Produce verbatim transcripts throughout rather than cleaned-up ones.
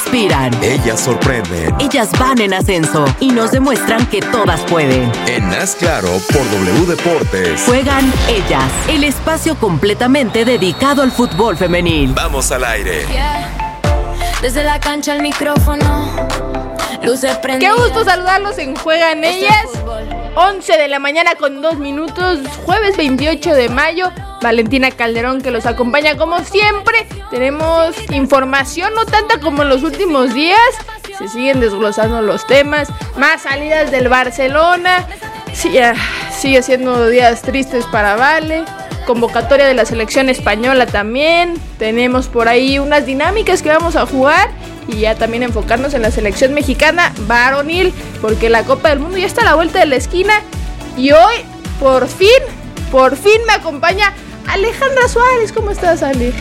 inspiran. Ellas sorprenden. Ellas van en ascenso y nos demuestran que todas pueden. En Haz Claro por W Deportes. Juegan Ellas, el espacio completamente dedicado al fútbol femenil. Vamos al aire. Yeah. Desde la cancha al micrófono. Luces prendidas. Qué gusto saludarlos en Juegan Ellas. once de la mañana con dos minutos, jueves veintiocho de mayo. Valentina Calderón que los acompaña como siempre. Tenemos información, no tanta como en los últimos días. Se siguen desglosando los temas. Más salidas del Barcelona. Sí, uh, sigue siendo días tristes para Vale. Convocatoria de la selección española también. Tenemos por ahí unas dinámicas que vamos a jugar. Y ya también enfocarnos en la selección mexicana varonil, porque la Copa del Mundo ya está a la vuelta de la esquina. Y hoy, por fin, por fin me acompaña Alejandra Suárez. ¿Cómo estás, Ale?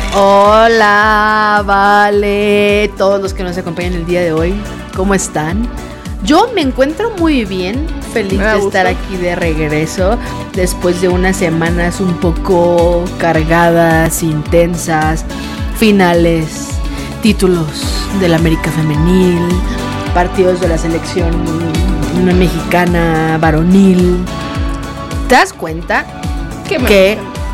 Hola, Vale, todos los que nos acompañan el día de hoy, ¿cómo están? Yo me encuentro muy bien, feliz de estar aquí de regreso después de unas semanas un poco cargadas, intensas, finales, títulos del América Femenil, partidos de la selección mexicana varonil. ¿Te das cuenta que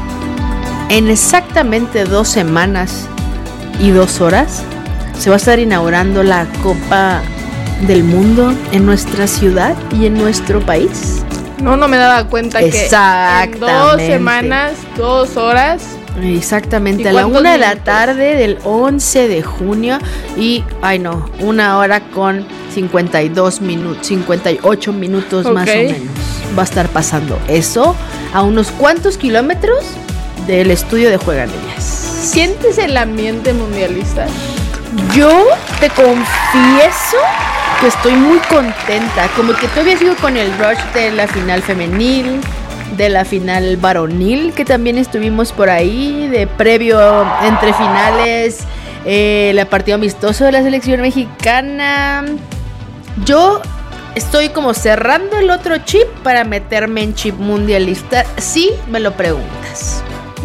en exactamente dos semanas y dos horas se va a estar inaugurando la Copa del Mundo en nuestra ciudad y en nuestro país? No, no me daba cuenta que en dos semanas, dos horas. Exactamente, a la una de la tarde del once de junio. Y, ay no, una hora con cincuenta y dos minutos, cincuenta y ocho minutos okay. Más o menos. Va a estar pasando eso a unos cuantos kilómetros del estudio de Juegan Ellas. ¿Sientes el ambiente mundialista? Yo te confieso que estoy muy contenta. Como que todavía sigo con el rush de la final femenil, de la final varonil, que también estuvimos por ahí, de previo entre finales, eh, el partido amistoso de la selección mexicana. Yo estoy como cerrando el otro chip para meterme en chip mundialista, si me lo preguntas.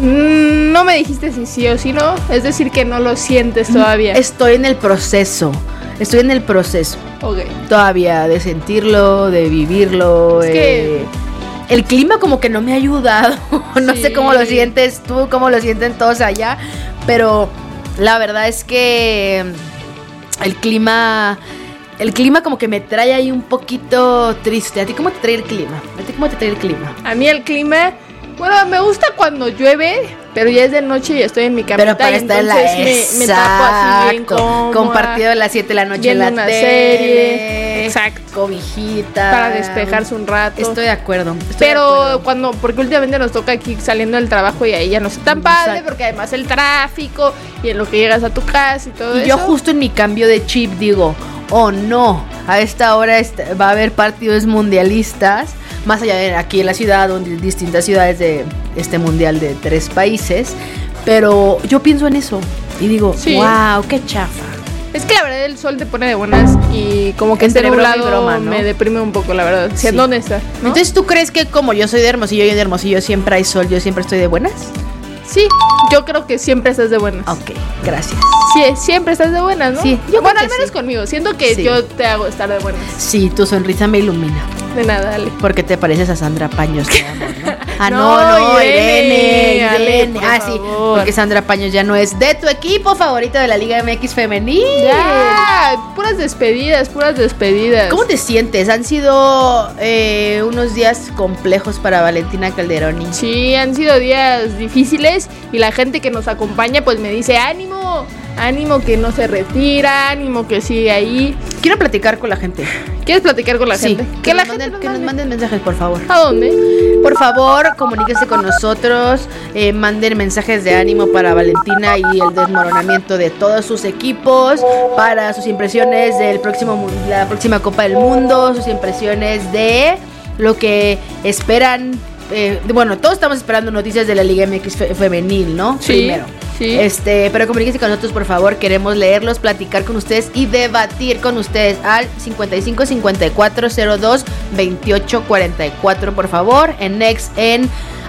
No me dijiste si sí o si no, es decir que no lo sientes todavía. Estoy en el proceso, estoy en el proceso okay. Todavía de sentirlo, de vivirlo. Es eh, que el clima como que no me ha ayudado. No sí. sé cómo lo sientes tú, cómo lo sienten todos allá, pero la verdad es que el clima, el clima como que me trae ahí un poquito triste. ¿A ti cómo te trae el clima? ¿A ti cómo te trae el clima? A mí el clima, bueno, me gusta cuando llueve, pero ya es de noche y estoy en mi camita. Pero para estar en la me, me tapo así bien cómoda, compartido a las siete de la noche en la una tele, serie, exacto, cobijita, para despejarse un rato. Estoy de acuerdo. Estoy pero de acuerdo. Cuando, porque últimamente nos toca aquí saliendo del trabajo y ahí ya no está tan padre, exacto. Porque además el tráfico y en lo que llegas a tu casa y todo y eso. Y yo justo en mi cambio de chip digo, oh no, a esta hora est- va a haber partidos mundialistas. Más allá de aquí en la ciudad, donde distintas ciudades de este mundial de tres países. Pero yo pienso en eso y digo, sí. Wow, qué chafa. Es que la verdad el sol te pone de buenas y como que este nublado broma, ¿no? Me deprime un poco, la verdad. Sí. ¿Dónde está? ¿No? Entonces, ¿tú crees que como yo soy de Hermosillo y en Hermosillo siempre hay sol, yo siempre estoy de buenas? Sí, yo creo que siempre estás de buenas. Ok, gracias. Sí, siempre estás de buenas, ¿no? Sí, yo bueno, al menos sí. Conmigo. Siento que sí. Yo te hago estar de buenas. Sí, tu sonrisa me ilumina. De nada, dale. Porque te pareces a Sandra Paños, te amo, ¿no? Ah, no, no, no, Irene, Irene, Irene. por Ah, favor. sí, porque Sandra Paños ya no es de tu equipo favorito de la Liga M X femenil. Ya, puras despedidas, puras despedidas. ¿Cómo te sientes? Han sido eh, unos días complejos para Valentina Calderón. Sí, han sido días difíciles y la gente que nos acompaña pues me dice, ánimo, ánimo que no se retira, ánimo que sigue ahí. Quiero platicar con la gente. ¿Quieres platicar con la sí, gente? Que, la gente nos que nos manden mensajes, por favor. ¿A dónde? Por favor, comuníquese con nosotros, eh, manden mensajes de ánimo para Valentina y el desmoronamiento de todos sus equipos, para sus impresiones del próximo la próxima Copa del Mundo, sus impresiones de lo que esperan. Eh, bueno, todos estamos esperando noticias de la Liga M X fe- femenil, ¿no? Sí, primero. Sí. Este, pero comuníquense con nosotros, por favor. Queremos leerlos, platicar con ustedes y debatir con ustedes al cincuenta y cinco cincuenta y cuatro cero dos veintiocho cuarenta y cuatro, por favor. En Next, en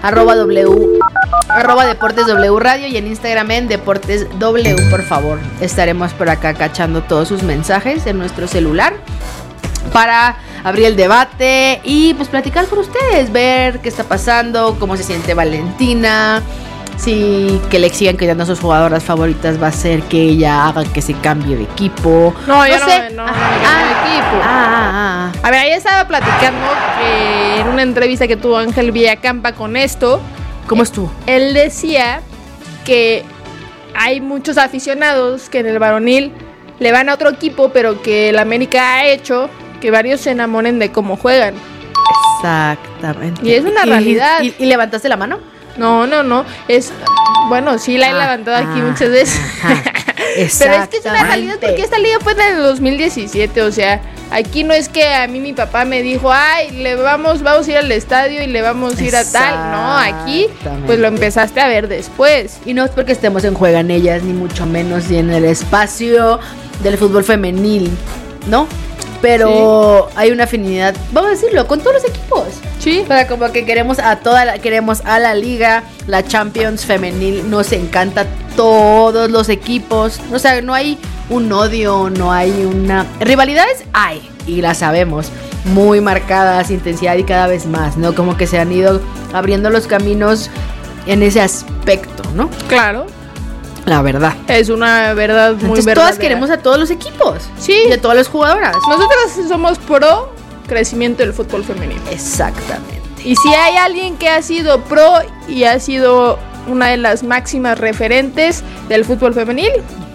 arroba W, arroba Deportes W Radio y en Instagram en Deportes W, por favor. Estaremos por acá cachando todos sus mensajes en nuestro celular para abrir el debate y pues platicar con ustedes, ver qué está pasando, cómo se siente Valentina, si que le sigan quedando a sus jugadoras favoritas va a ser que ella haga que se cambie de equipo. No, yo no no, sé. no, no, Ah, no, ah, de equipo. Ah, ah, ah. A ver, ella estaba platicando que en una entrevista que tuvo Ángel Villacampa con esto, ¿Cómo estuvo? él decía que hay muchos aficionados que en el varonil le van a otro equipo, pero que el América ha hecho que varios se enamoren de cómo juegan. Exactamente. Y es una ¿Y- realidad. ¿Y, y levantaste la mano? No, no, no. Es bueno, sí la he Ah, levantado aquí ah, muchas veces. ajá. Pero es que es una realidad porque esta liga fue en el dos mil diecisiete, o sea, aquí no es que a mí mi papá me dijo, ay, le vamos, vamos a ir al estadio y le vamos a ir a tal. No, aquí pues lo empezaste a ver después. Y no es porque estemos en Juegan Ellas, ni mucho menos, y en el espacio del fútbol femenil, ¿no? Pero sí hay una afinidad, vamos a decirlo, con todos los equipos. Sí. O sea, como que queremos a toda la, queremos a la liga, la Champions femenil, nos encanta todos los equipos. O sea, no hay un odio, no hay una... Rivalidades hay, y las sabemos, muy marcadas, intensidad y cada vez más, ¿no? Como que se han ido abriendo los caminos en ese aspecto, ¿no? Claro. La verdad. Es una verdad muy Entonces verdadera. todas queremos a todos los equipos. Sí. Y a todas las jugadoras. Nosotras somos pro crecimiento del fútbol femenino. Exactamente. Y si hay alguien que ha sido pro y ha sido una de las máximas referentes del fútbol femenil,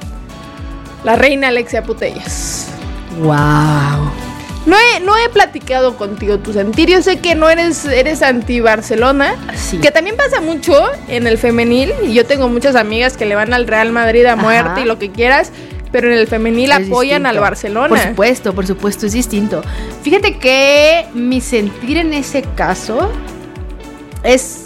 la reina Alexia Putellas. Wow. No he, no he platicado contigo tu sentir. Yo sé que no eres, eres anti-Barcelona. Sí. Que también pasa mucho en el femenil. Y yo tengo muchas amigas que le van al Real Madrid a muerte. Ajá. Y lo que quieras. Pero en el femenil Es apoyan distinto. al Barcelona. Por supuesto, por supuesto, es distinto. Fíjate que mi sentir en ese caso es,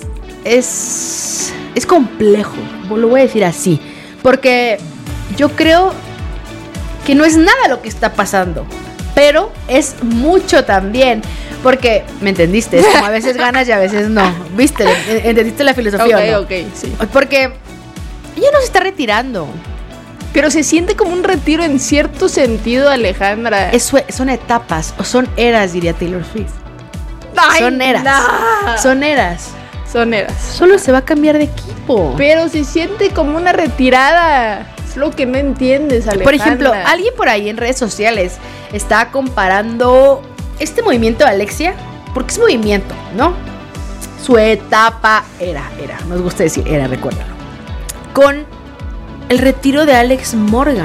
es, es complejo, lo voy a decir así, porque yo creo que no es nada lo que está pasando, pero es mucho también, porque, ¿me entendiste? Es como a veces ganas y a veces no, ¿viste? ¿Entendiste la filosofía Ok, o no? ok, sí. Porque ella no se está retirando. Pero se siente como un retiro en cierto sentido, Alejandra. Es, son etapas, o son eras, diría Taylor Swift. Ay, son eras. No. Son eras. Son eras. Solo se va a cambiar de equipo. Pero se siente como una retirada. Es lo que no entiendes, Alejandra. Por ejemplo, alguien por ahí en redes sociales está comparando este movimiento de Alexia, porque es movimiento, ¿no? Su etapa era, era, nos gusta decir era, recuérdalo, con el retiro de Alex Morgan.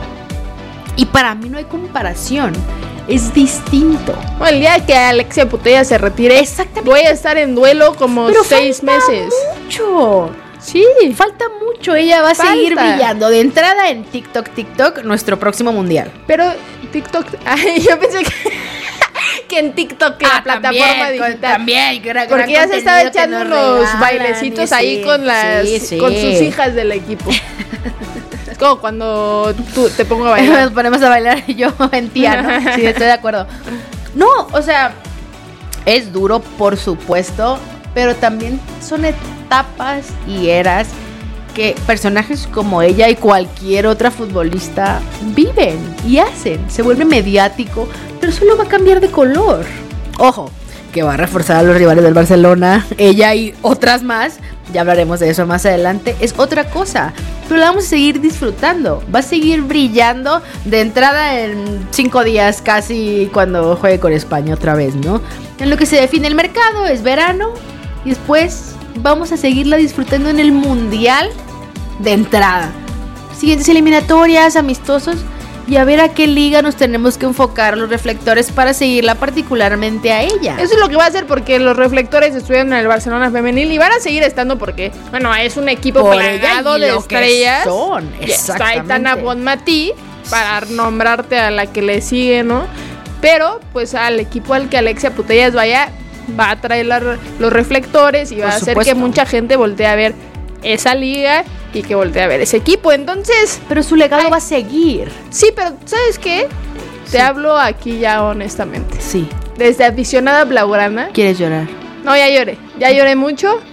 Y para mí no hay comparación. Es distinto. Bueno, el día que Alexia Putellas se retire, exactamente, voy a estar en duelo como pero seis falta meses. Mucho. Sí. Falta mucho. Ella va a Falta. seguir brillando. De entrada en TikTok, TikTok, nuestro próximo mundial. Pero TikTok. Ay, yo pensé que, que en TikTok, la Ah, plataforma también, digital. con- también, gran- Porque gran ya se estaba contenido que echando nos unos regalan, bailecitos y ahí sí, con las sí, sí. con sus hijas del equipo. Es como cuando tú te pongo a bailar. Nos ponemos a bailar y yo en tía, ¿no? Sí, estoy de acuerdo. No, o sea, es duro, por supuesto, pero también son etapas y eras que personajes como ella y cualquier otra futbolista viven y hacen. Se vuelve mediático, pero solo va a cambiar de color. Ojo, que va a reforzar a los rivales del Barcelona, ella y otras más. Ya hablaremos de eso más adelante. Es otra cosa, pero la vamos a seguir disfrutando. Va a seguir brillando de entrada en cinco días casi cuando juegue con España otra vez, ¿no? En lo que se define el mercado es verano y después vamos a seguirla disfrutando en el Mundial de entrada. Siguientes eliminatorias, amistosos y a ver a qué liga nos tenemos que enfocar los reflectores para seguirla particularmente a ella. Eso es lo que va a hacer porque los reflectores estuvieron en el Barcelona femenil y van a seguir estando porque, bueno, es un equipo Por plagado ella y de lo que estrellas. son, Y está exactamente. Aitana Bonmatí para nombrarte a la que le sigue, ¿no? Pero, pues al equipo al que Alexia Putellas vaya, va a traer la- los reflectores y va Por a hacer supuesto. que mucha gente voltee a ver esa liga y que voltee a ver ese equipo. Entonces, Pero su legado Ay. va a seguir. sí, pero ¿sabes qué? Sí. Te hablo aquí ya honestamente. Sí. Desde aficionada blaugrana. ¿Quieres llorar? No, ya lloré. Ya lloré mucho.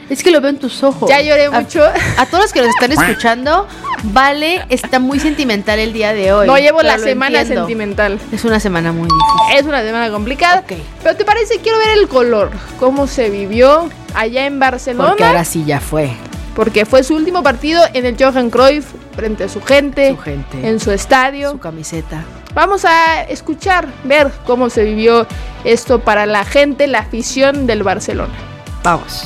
Es que lo veo en tus ojos. Ya lloré a, mucho. A todos los que nos están escuchando, Vale está muy sentimental el día de hoy. No llevo la semana entiendo. sentimental. Es una semana muy difícil. Es una semana complicada. Okay. Pero ¿te parece? Quiero ver el color. Cómo se vivió allá en Barcelona. Porque ahora sí ya fue. porque fue su último partido en el Johan Cruyff, frente a su gente, su gente, en su estadio, su camiseta. Vamos a escuchar, ver cómo se vivió esto para la gente, la afición del Barcelona. Vamos.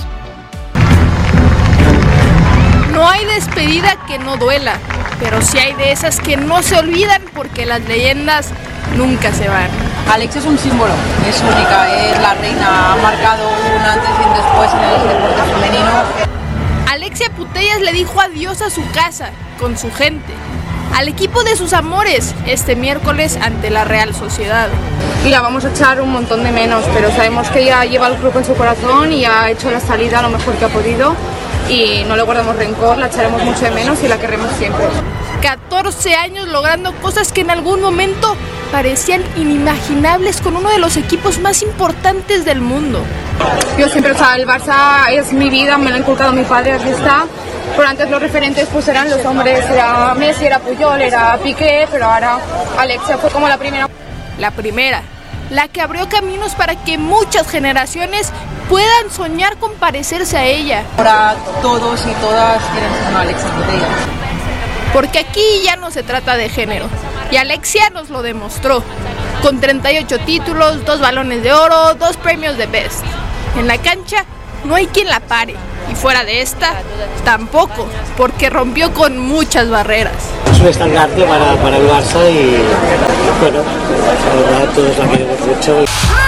No hay despedida que no duela, pero sí hay de esas que no se olvidan porque las leyendas nunca se van. Alexia es un símbolo, es única, es la reina, ha marcado un antes y un después en el deporte femenino. Alexia Putellas le dijo adiós a su casa, con su gente, al equipo de sus amores, este miércoles ante la Real Sociedad. Y la vamos a echar un montón de menos, pero sabemos que ella lleva el club en su corazón y ha hecho la salida lo mejor que ha podido. Y no le guardamos rencor, la echaremos mucho de menos y la querremos siempre. catorce años logrando cosas que en algún momento parecían inimaginables con uno de los equipos más importantes del mundo. Yo siempre, o sea, el Barça es mi vida, me lo ha inculcado mi padre, aquí está. Pero antes los referentes pues eran los hombres, era Messi, era Puyol, era Piqué, pero ahora Alexia fue como la primera. La primera, la que abrió caminos para que muchas generaciones puedan soñar con parecerse a ella. Ahora todos y todas quieren ser una Alexia Putellas. Porque aquí ya no se trata de género, y Alexia nos lo demostró, con treinta y ocho títulos, dos balones de oro, dos premios de Best. En la cancha no hay quien la pare, y fuera de esta, tampoco, porque rompió con muchas barreras. Es un estandarte para, para el Barça y, bueno, la verdad todos la queremos mucho.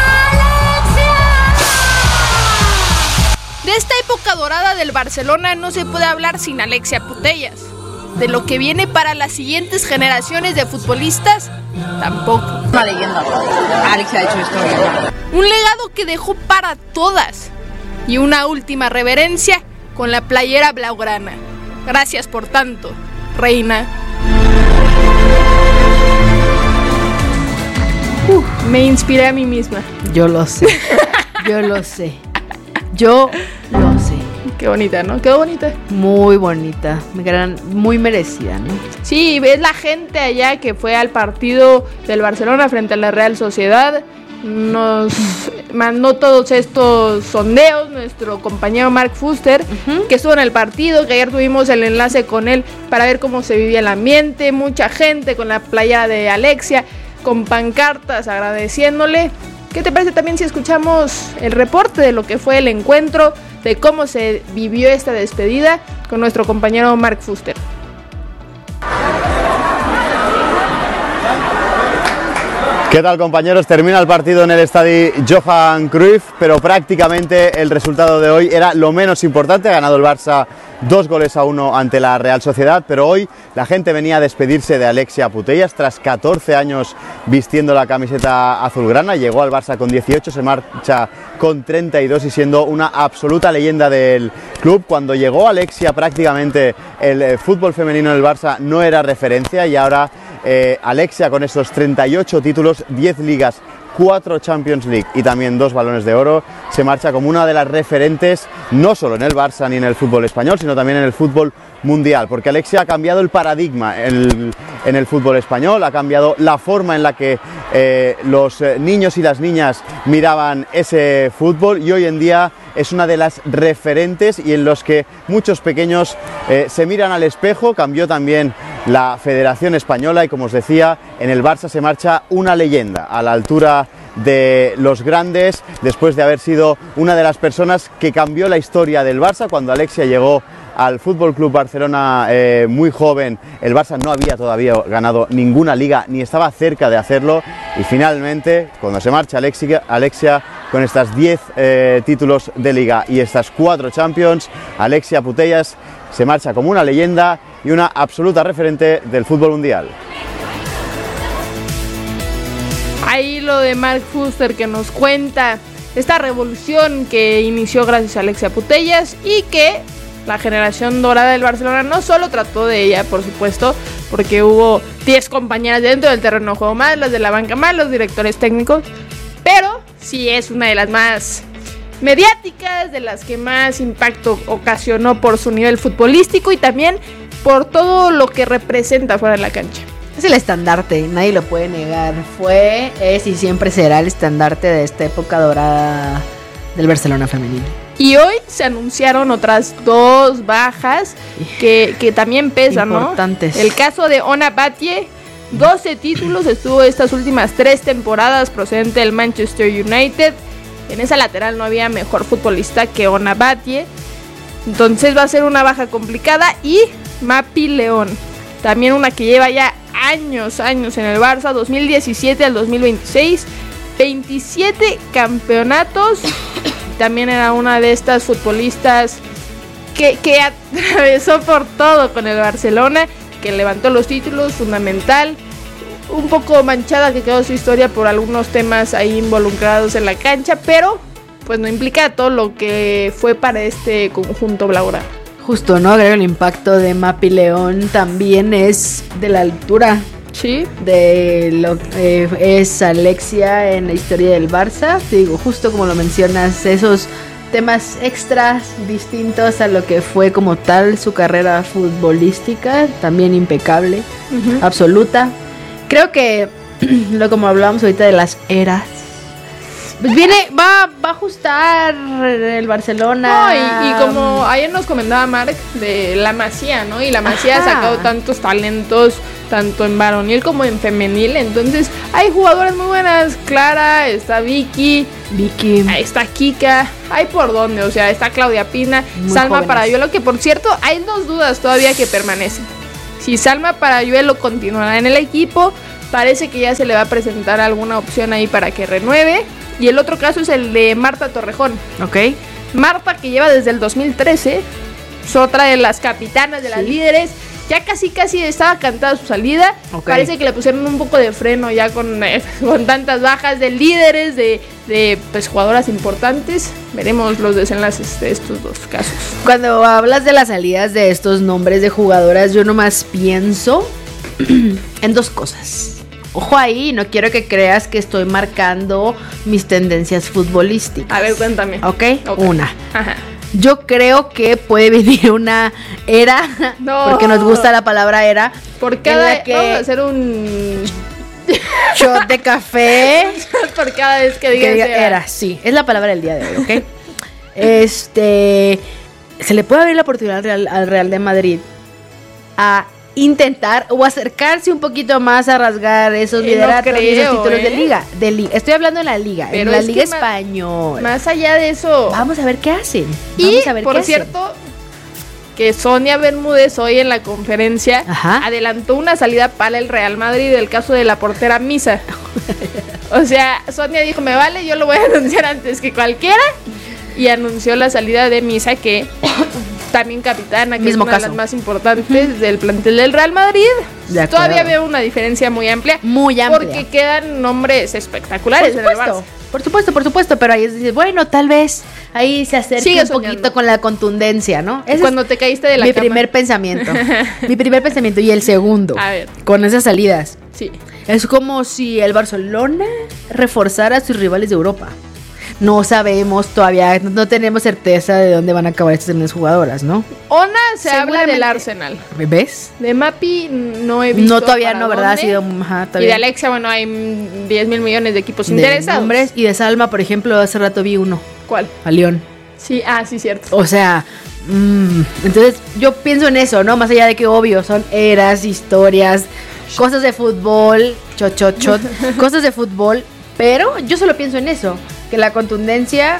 De esta época dorada del Barcelona no se puede hablar sin Alexia Putellas. De lo que viene para las siguientes generaciones de futbolistas, tampoco. Una leyenda. Alexia ha hecho historia. Un legado que dejó para todas. Y una última reverencia con la playera blaugrana. Gracias por tanto, reina. Uf, me inspiré a mí misma. Yo lo sé. Yo lo sé. Yo lo sé. Qué bonita, ¿no? Quedó bonita. Muy bonita, gran, muy merecida, ¿no? Sí, ves la gente allá que fue al partido del Barcelona frente a la Real Sociedad. Nos mandó todos estos sondeos nuestro compañero Mark Fuster, uh-huh. que estuvo en el partido, que ayer tuvimos el enlace con él para ver cómo se vivía el ambiente. Mucha gente con la playera de Alexia, con pancartas agradeciéndole. ¿Qué te parece también si escuchamos el reporte de lo que fue el encuentro, de cómo se vivió esta despedida con nuestro compañero Mark Fuster? ¿Qué tal, compañeros? Termina el partido en el estadio Johan Cruyff, pero prácticamente el resultado de hoy era lo menos importante. Ha ganado el Barça dos goles a uno ante la Real Sociedad, pero hoy la gente venía a despedirse de Alexia Putellas tras catorce años vistiendo la camiseta azulgrana. Llegó al Barça con dieciocho, se marcha con treinta y dos y siendo una absoluta leyenda del club. Cuando llegó Alexia, prácticamente el fútbol femenino del Barça no era referencia, y ahora eh, Alexia, con estos treinta y ocho títulos, diez ligas, cuatro Champions League y también dos balones de oro, se marcha como una de las referentes no solo en el Barça ni en el fútbol español, sino también en el fútbol mundial, porque Alexia ha cambiado el paradigma en el, en el fútbol español, ha cambiado la forma en la que eh, los niños y las niñas miraban ese fútbol, y hoy en día es una de las referentes y en los que muchos pequeños eh, se miran al espejo. Cambió también la Federación Española y, como os decía, en el Barça se marcha una leyenda a la altura de los grandes, después de haber sido una de las personas que cambió la historia del Barça. Cuando Alexia llegó al F C Barcelona eh, muy joven, el Barça no había todavía ganado ninguna liga ni estaba cerca de hacerlo, y finalmente cuando se marcha Alexia, Alexia con estas diez eh, títulos de liga y estas cuatro Champions, Alexia Putellas se marcha como una leyenda y una absoluta referente del fútbol mundial. Ahí lo de Mark Fuster, que nos cuenta esta revolución que inició gracias a Alexia Putellas y que la generación dorada del Barcelona no solo trató de ella, por supuesto, porque hubo diez compañeras dentro del terreno de juego más, las de la banca más, los directores técnicos, pero sí es una de las más mediáticas, de las que más impacto ocasionó por su nivel futbolístico y también por todo lo que representa fuera de la cancha. Es el estandarte, nadie lo puede negar. Fue, es y siempre será el estandarte de esta época dorada del Barcelona femenino. Y hoy se anunciaron otras dos bajas que, que también pesan, importantes, ¿no? El caso de Ona Batlle, doce títulos, estuvo estas últimas tres temporadas procedente del Manchester United. En esa lateral no había mejor futbolista que Ona Batlle. Entonces va a ser una baja complicada. Y Mapi León, también una que lleva ya años, años en el Barça, dos mil diecisiete al dos mil veintiséis, veintisiete campeonatos. También era una de estas futbolistas que, que atravesó por todo con el Barcelona, que levantó los títulos, fundamental. Un poco manchada que quedó su historia por algunos temas ahí involucrados en la cancha, pero pues no implica todo lo que fue para este conjunto blaugrana. Justo, ¿no? Agrego el impacto de Mapi León también es de la altura. Sí. De lo que eh, es Alexia en la historia del Barça. Te digo, justo como lo mencionas, esos temas extras distintos a lo que fue como tal su carrera futbolística, también impecable, uh-huh. absoluta. Creo que lo como hablábamos ahorita de las eras, pues viene, va, va a ajustar el Barcelona. No, y, y como ayer nos comentaba Marc de la Masía, ¿no? Y la Masía Ajá. ha sacado tantos talentos, tanto en varonil como en femenil. Entonces hay jugadoras muy buenas. Clara, está Vicky, Vicky, ahí está Kika, hay por dónde, o sea, está Claudia Pina, muy Salma jóvenes. Parayuelo, que por cierto hay dos dudas todavía que permanecen. Si Salma Parayuelo continuará en el equipo, parece que ya se le va a presentar alguna opción ahí para que renueve. Y el otro caso es el de Marta Torrejón. Ok. Marta, que lleva desde el dos mil trece, es otra de las capitanas, de las sí. líderes. Ya casi casi estaba cantada su salida. Okay. Parece que le pusieron un poco de freno ya con, eh, con tantas bajas de líderes, de, de pues, jugadoras importantes. Veremos los desenlaces de estos dos casos. Cuando hablas de las salidas de estos nombres de jugadoras, yo nomás pienso en dos cosas. Ojo ahí, no quiero que creas que estoy marcando mis tendencias futbolísticas. A ver, cuéntame. ¿Ok? okay. Una. Ajá. Yo creo que puede venir una era, no. porque nos gusta la palabra era. Por cada, en la que vamos a hacer un shot de café. Por cada vez que digas diga era. era. Sí, es la palabra del día de hoy, ¿ok? este, se le puede abrir la oportunidad al Real, al Real de Madrid a intentar o acercarse un poquito más a rasgar esos eh, lideratos no creo, y esos títulos eh. de liga, de liga. Estoy hablando en la liga, Pero en la liga española. Más, más allá de eso, vamos a ver qué hacen. Y vamos a ver por qué cierto, hacen. que Sonia Bermúdez hoy en la conferencia Ajá. adelantó una salida para el Real Madrid del caso de la portera Misa. O sea, Sonia dijo, me vale, yo lo voy a anunciar antes que cualquiera. Y anunció la salida de Misa, que también capitana, que Mismo es una caso. de las más importantes uh-huh. del plantel del Real Madrid. Todavía veo una diferencia muy amplia. Muy amplia. Porque quedan nombres espectaculares por en el supuesto, Barça. Por supuesto, por supuesto, pero ahí dices, bueno, tal vez ahí se acerque Sigue un soñando. poquito con la contundencia, ¿no? Ese Cuando te caíste de la mi cama. primer pensamiento. Mi primer pensamiento. Y el segundo, a ver. con esas salidas. Sí. Es como si el Barcelona reforzara a sus rivales de Europa. No sabemos todavía, no tenemos certeza de dónde van a acabar estas tres jugadoras, ¿no? Ona se habla del Arsenal. ¿Ves? De Mapi no he visto. No, todavía no, ¿verdad? Ha sido, ajá, y de Alexia, bueno, hay diez mil millones de equipos de interesados. Nombres, y de Salma, por ejemplo, hace rato vi uno. ¿Cuál? A León. Sí, ah, sí, cierto. O sea, mmm, entonces yo pienso en eso, ¿no? Más allá de que obvio son eras, historias, cosas de fútbol, chochochot, cosas de fútbol, pero yo solo pienso en eso. Que la contundencia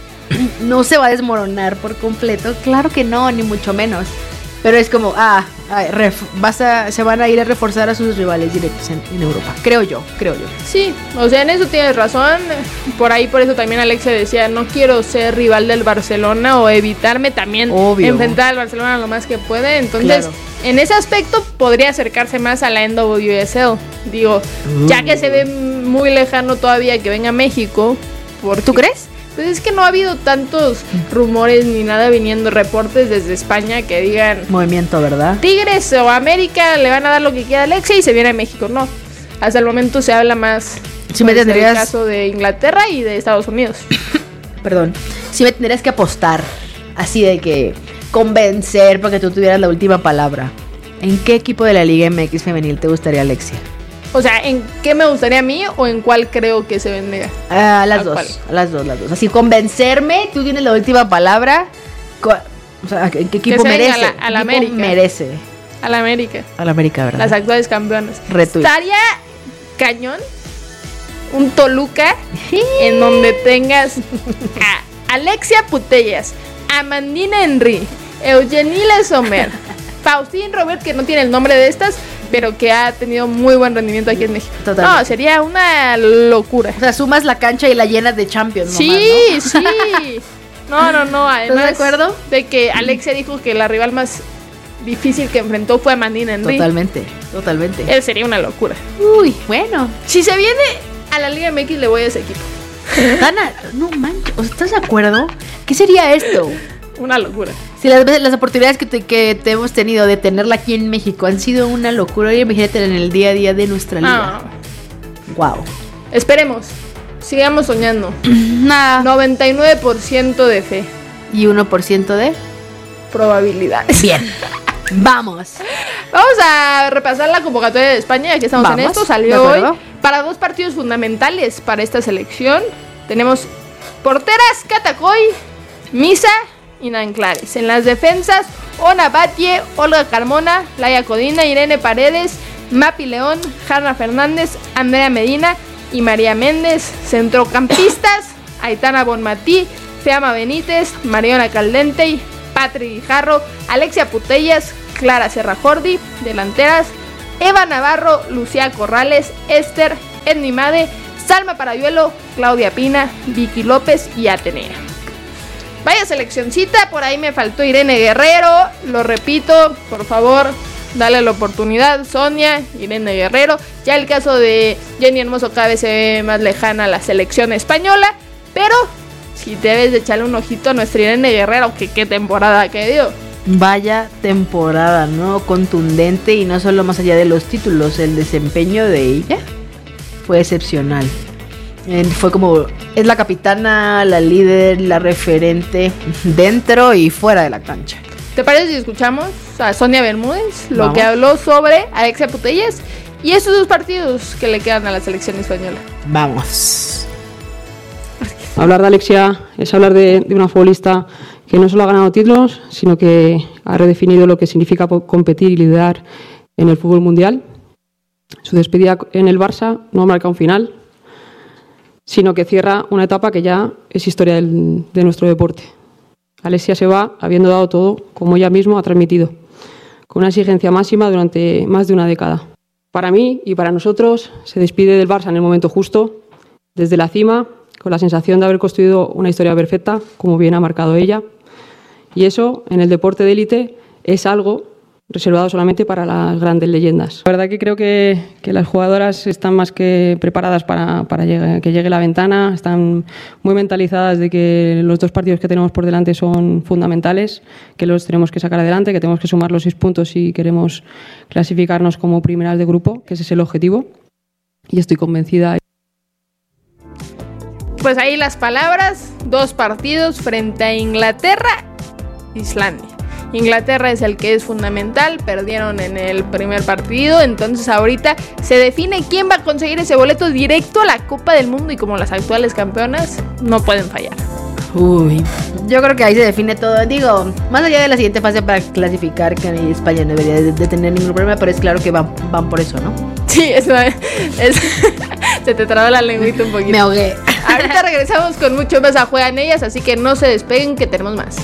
no se va a desmoronar por completo. Claro que no, ni mucho menos. Pero es como, ah, ah ref, vas a, se van a ir a reforzar a sus rivales directos en, en Europa. Creo yo, creo yo. Sí, o sea, en eso tienes razón. Por ahí, por eso también Alexia decía, no quiero ser rival del Barcelona o evitarme también Obvio. enfrentar al Barcelona lo más que puede. Entonces, claro. en ese aspecto podría acercarse más a la N W S L. Digo, uh. ya que se ve muy lejano todavía que venga a México. ¿Tú crees? Pues es que no ha habido tantos rumores ni nada viniendo, reportes desde España que digan movimiento, ¿verdad? Tigres o América le van a dar lo que quiera a Alexia y se viene a México. No, hasta el momento se habla más sí, me pues, del caso de Inglaterra y de Estados Unidos. perdón, sí me tendrías que apostar, así de que convencer para que tú tuvieras la última palabra. ¿En qué equipo de la Liga M X femenil te gustaría, Alexia? O sea, ¿en qué me gustaría a mí o en cuál creo que se vendría? A uh, las ¿A dos, cuál? a las dos, las dos. Así, convencerme, tú tienes la última palabra. O sea, ¿en qué equipo merece? A la, a la América. merece? A la América. A la América, ¿verdad? Las actuales campeonas. Retweet. Estaría cañón un Toluca en donde tengas a Alexia Putellas, Amandina Henry, Eugenile Sommer, Faustín Robert, que no tiene el nombre de estas, pero que ha tenido muy buen rendimiento aquí en México. Totalmente. No, sería una locura. O sea, sumas la cancha y la llenas de Champions. Sí, nomás, ¿no? sí. No, no, no. Además, ¿estás de acuerdo? De que Alexia dijo que la rival más difícil que enfrentó fue a Amandina Henry. Totalmente, totalmente. Él sería una locura. Uy, bueno. Si se viene a la Liga M X, le voy a ese equipo. Dana, no manches. ¿Estás de acuerdo? ¿Qué sería esto? Una locura. Si las, las oportunidades que te, que te hemos tenido de tenerla aquí en México han sido una locura, y imagínate en el día a día de nuestra liga. Wow. Esperemos. Sigamos soñando. Nada. noventa y nueve por ciento de fe. ¿Y uno por ciento de? Probabilidades. Bien. Vamos. Vamos a repasar la convocatoria de España. Aquí estamos Vamos, en esto. Salió hoy para dos partidos fundamentales para esta selección. Tenemos porteras Catacoy, Misa y Nanclares. En las defensas, Ona Batlle, Olga Carmona, Laia Codina, Irene Paredes, Mapi León, Hanna Fernández, Andrea Medina y María Méndez. Centrocampistas, Aitana Bonmatí, Feama Benítez, Mariona Caldente, Patri Guijarro, Alexia Putellas, Clara Serra Jordi. Delanteras, Eva Navarro, Lucía Corrales, Esther Ednimade, Salma Parayuelo, Claudia Pina, Vicky López y Atenea. Vaya seleccioncita, por ahí me faltó Irene Guerrero, lo repito, por favor, dale la oportunidad, Sonia, Irene Guerrero. Ya el caso de Jenny Hermoso cada vez se ve más lejana a la selección española, pero si debes de echarle un ojito a nuestra Irene Guerrero, que qué temporada que dio. Vaya temporada, ¿no? Contundente, y no solo más allá de los títulos, el desempeño de ella fue excepcional. Fue como, es la capitana, la líder, la referente dentro y fuera de la cancha. ¿Te parece si escuchamos a Sonia Bermúdez, lo Vamos. que habló sobre Alexia Putellas y estos dos partidos que le quedan a la selección española? Vamos. Hablar de Alexia es hablar de, de una futbolista que no solo ha ganado títulos, sino que ha redefinido lo que significa competir y liderar en el fútbol mundial. Su despedida en el Barça no marca un final, sino que cierra una etapa que ya es historia del, de nuestro deporte. Alexia se va habiendo dado todo, como ella misma ha transmitido, con una exigencia máxima durante más de una década. Para mí y para nosotros, se despide del Barça en el momento justo, desde la cima, con la sensación de haber construido una historia perfecta, como bien ha marcado ella. Y eso, en el deporte de élite, es algo reservado solamente para las grandes leyendas. La verdad que creo que, que las jugadoras están más que preparadas para, para llegue, que llegue la ventana, están muy mentalizadas de que los dos partidos que tenemos por delante son fundamentales, que los tenemos que sacar adelante, que tenemos que sumar los seis puntos si queremos clasificarnos como primeras de grupo, que ese es el objetivo, y estoy convencida. Pues ahí las palabras, dos partidos frente a Inglaterra, Islandia. Inglaterra es el que es fundamental, perdieron en el primer partido, entonces ahorita se define quién va a conseguir ese boleto directo a la Copa del Mundo, y como las actuales campeonas no pueden fallar. Uy, yo creo que ahí se define todo. Digo, más allá de la siguiente fase para clasificar, que España no debería de, de tener ningún problema, pero es claro que van, van por eso, ¿no? Sí, es, es se te traba la lengüita un poquito. Me ahogué. Ahorita regresamos con mucho más a Juegan Ellas, así que no se despeguen, que tenemos más.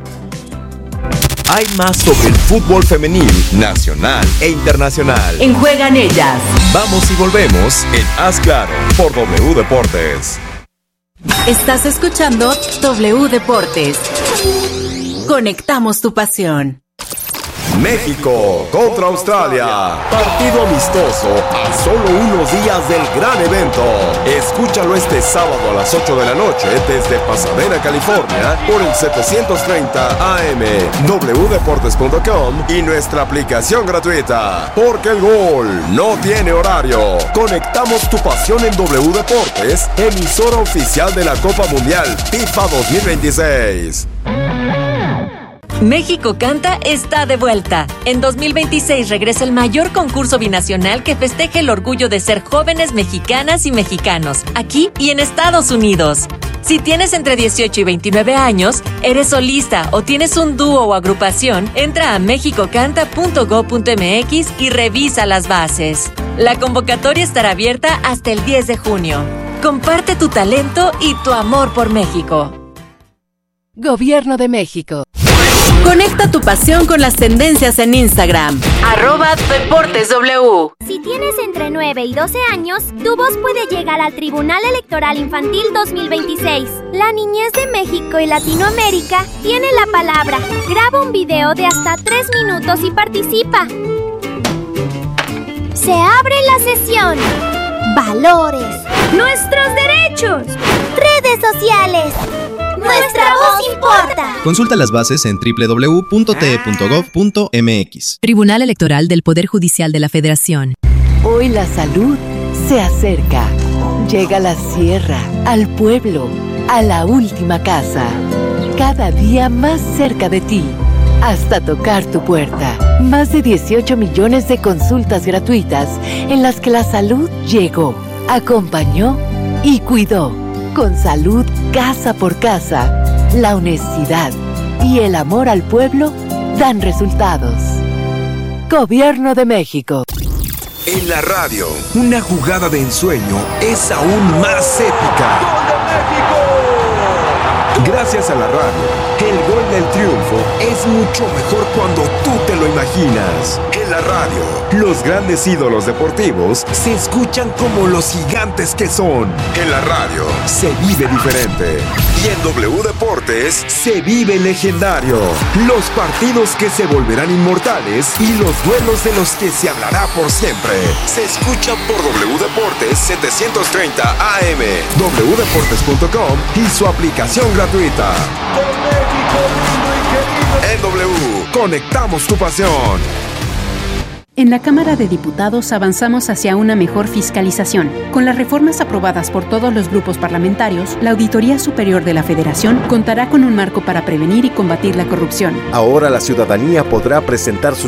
Hay más sobre el fútbol femenil, nacional e internacional. En Juegan Ellas. Vamos y volvemos en Haz Claro por W Deportes. Estás escuchando W Deportes. Conectamos tu pasión. México contra Australia. Partido amistoso a solo unos días del gran evento. Escúchalo este sábado a las ocho de la noche desde Pasadena, California, por el setecientos treinta A M, w deportes punto com y nuestra aplicación gratuita. Porque el gol no tiene horario. Conectamos tu pasión en W Deportes, emisora oficial de la Copa Mundial FIFA dos mil veintiséis. México Canta está de vuelta. En dos mil veintiséis regresa el mayor concurso binacional que festeje el orgullo de ser jóvenes mexicanas y mexicanos, aquí y en Estados Unidos. Si tienes entre dieciocho y veintinueve años, eres solista o tienes un dúo o agrupación, entra a mexico canta punto gob punto m x y revisa las bases. La convocatoria estará abierta hasta el diez de junio. Comparte tu talento y tu amor por México. Gobierno de México. Conecta tu pasión con las tendencias en Instagram. Arroba Deportes W. Si tienes entre nueve y doce años, tu voz puede llegar al Tribunal Electoral Infantil dos mil veintiséis. La niñez de México y Latinoamérica tiene la palabra. Graba un video de hasta tres minutos y participa. Se abre la sesión. Valores. Nuestros derechos. Redes sociales. Nuestra voz importa. Consulta las bases en doble u doble u doble u punto t e punto gob punto m x. Tribunal Electoral del Poder Judicial de la Federación. Hoy la salud se acerca. Llega a la sierra, al pueblo, a la última casa. Cada día más cerca de ti, hasta tocar tu puerta. Más de dieciocho millones de consultas gratuitas en las que la salud llegó, acompañó y cuidó. Con salud casa por casa, la honestidad y el amor al pueblo dan resultados. Gobierno de México. En la radio, una jugada de ensueño es aún más épica. ¡Gol de México! Gracias a la radio, el gol del triunfo es mucho mejor cuando tú te lo imaginas. En la radio, los grandes ídolos deportivos se escuchan como los gigantes que son. En la radio, se vive diferente. Y en W Deportes, se vive legendario. Los partidos que se volverán inmortales y los duelos de los que se hablará por siempre. Se escucha por W Deportes setecientos treinta A M, w deportes punto com y su aplicación gratuita. En W, conectamos tu pasión. En la Cámara de Diputados avanzamos hacia una mejor fiscalización. Con las reformas aprobadas por todos los grupos parlamentarios, la Auditoría Superior de la Federación contará con un marco para prevenir y combatir la corrupción. Ahora la ciudadanía podrá presentar sus